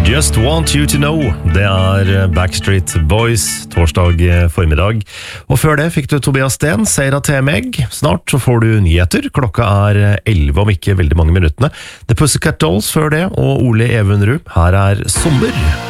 Just Want You To Know, det Backstreet Boys, torsdag formiddag. Og før det fikk du Tobias Sten, Seira til meg. Snart så får du nyheter. Klokka 11 om ikke veldig mange minuttene. The Pussycat Dolls før det, og Ole Evenrud. Her Sommer.